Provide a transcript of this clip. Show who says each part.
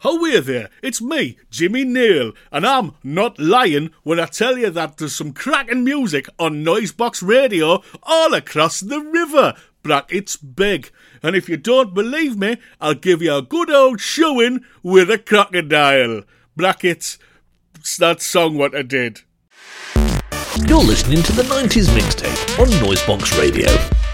Speaker 1: How are there? It's me, Jimmy Neal, and I'm not lying when I tell you that there's some cracking music on Noisebox Radio all across the river. Brackets big. And if you don't believe me, I'll give you a good old showing with a crocodile. Brackets, it's that song what I did.
Speaker 2: You're listening to the 90s mixtape on Noisebox Radio.